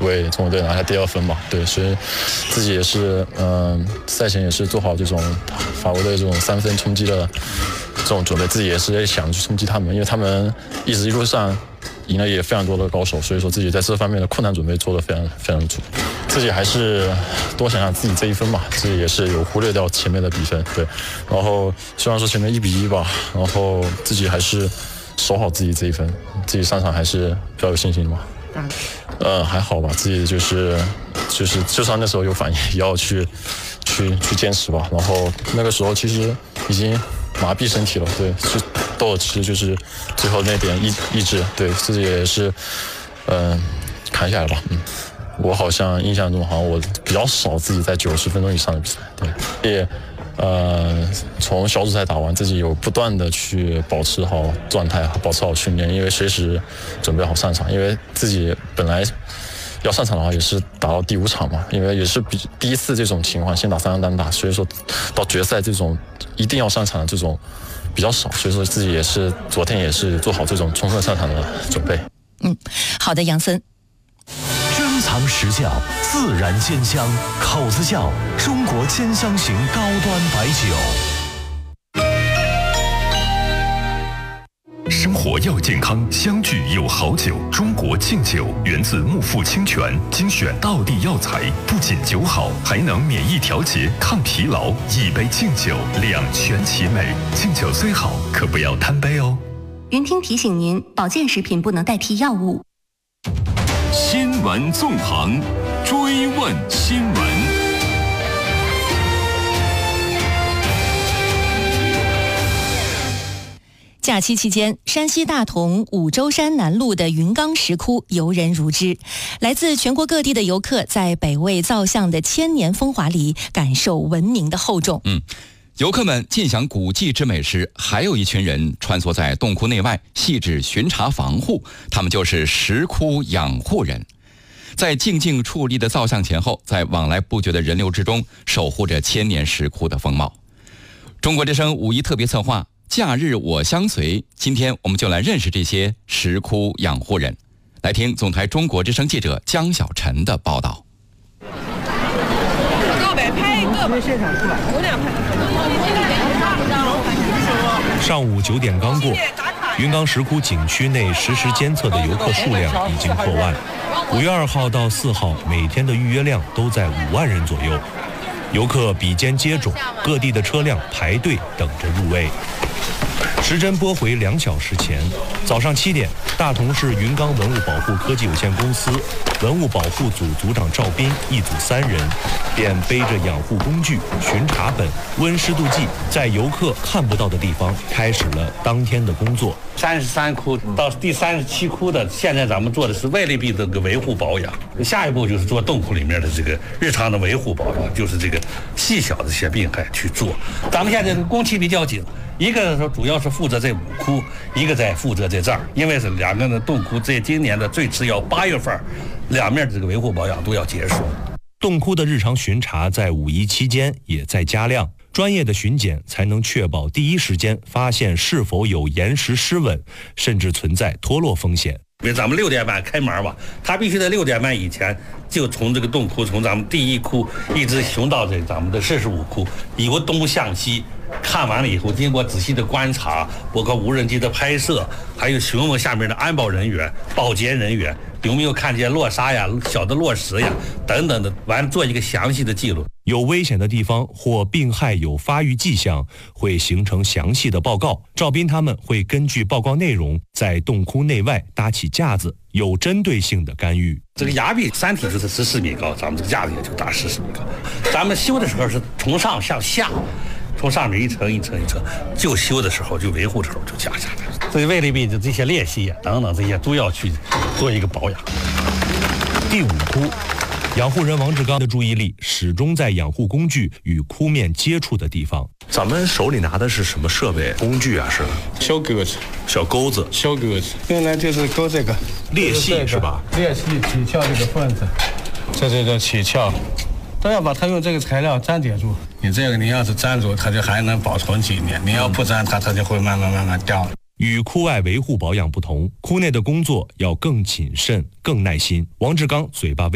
为中国队拿下第2分嘛。对，所以自己也是赛前也是做好这种法国队这种3分冲击的这种准备，自己也是想去冲击他们，因为他们一路上赢了也非常多的高手，所以说自己在这方面的困难准备做得非常非常足。自己还是多想想自己这1分嘛，自己也是有忽略掉前面的比分，对。然后虽然说前面1-1吧，然后自己还是守好自己这1分，自己上场还是比较有信心的嘛。还好吧，自己就是就算那时候有反应，也要去坚持吧。然后那个时候其实已经麻痹身体了，对，就斗志就是最后那点意志，对自己也是扛下来吧。我好像印象中好像我比较少自己在90分钟以上的比赛，对，也从小组赛打完，自己有不断的去保持好状态，保持好训练，因为随时准备好上场。因为自己本来要上场的话，也是打到第5场嘛，因为也是第一次这种情况，先打3场单打，所以说到决赛这种一定要上场的这种比较少，所以说自己也是昨天也是做好这种充分上场的准备。 好的，杨森。 珍藏实窖，自然鲜香，口子窖，中国兼香型高端白酒。生活要健康，相聚有好酒。中国敬酒源自木富清泉，精选道地药材，不仅酒好，还能免疫调节、抗疲劳。一杯敬酒，两全其美。敬酒虽好，可不要贪杯哦。 云听提醒您，保健食品不能代替药物。 新闻纵横，追问新闻。 假期期间，山西大同五洲山南麓的云冈石窟游人如织，来自全国各地的游客在北魏造像的千年风华里感受文明的厚重。 游客们尽享古迹之美时，还有一群人穿梭在洞窟内外，细致巡查防护，他们就是石窟养护人。在静静矗立的造像前后，在往来不绝的人流之中，守护着千年石窟的风貌。中国之声五一特别策划，假日我相随，今天我们就来认识这些石窟养护人。来听总台中国之声记者江小晨的报道。 告白拍一个吧，现场出来，有2拍。 上午9点刚过，云冈石窟景区内实时监测的游客数量已经破万。5月2号到4号，每天的预约量都在5万人左右。游客比肩接踵，各地的车辆排队等着入位。时针拨回2小时前，早上7点，大同市云冈文物保护科技有限公司文物保护组组长赵斌一组3人，便背着养护工具、巡查本、温湿度计，在游客看不到的地方开始了当天的工作。 33窟到第37窟的，现在咱们做的是外力壁的维护保养，下一步就是做洞窟里面的这个日常的维护保养，就是这个细小的这些病害去做。咱们现在工期比较紧，一个说主要是负责这5窟，一个在负责这儿，因为是2个的洞窟，这今年的最迟要8月份，2面这个维护保养都要结束。 洞窟的日常巡查在5一期间也在加量，专业的巡检才能确保第一时间发现是否有岩石失稳，甚至存在脱落风险。 因为咱们6点半开门吧，他必须在6点半以前就从这个洞窟，从咱们第1窟一直巡到这咱们的45窟，由东向西看完了以后，经过仔细的观察，包括无人机的拍摄，还有询问下面的安保人员、保洁人员有没有看见落沙呀、小的落石呀等等的，完做一个详细的记录。 有危险的地方或病害有发育迹象，会形成详细的报告。赵斌他们会根据报告内容，在洞窟内外搭起架子，有针对性的干预。 这个崖壁山体就是14米高，咱们这个架子也就达14米高。咱们修的时候是从上向下，从上面一层一层一层，就修的时候就维护的时候就加下来。这外力壁的这些裂隙等等这些都要去做一个保养。 第5窟，养护人王志刚的注意力始终在养护工具与窟面接触的地方。 咱们手里拿的是什么设备工具啊？是小钩子， 小钩子， 小钩子，用来就是钩这个裂隙是吧？ 裂隙起翘这个缝子，这个起翘，都要把它用这个材料粘叠住。你这个你要是粘住，它就还能保存几年；你要不粘它，它就会慢慢掉。 与窟外维护保养不同，窟内的工作要更谨慎、更耐心。王志刚嘴巴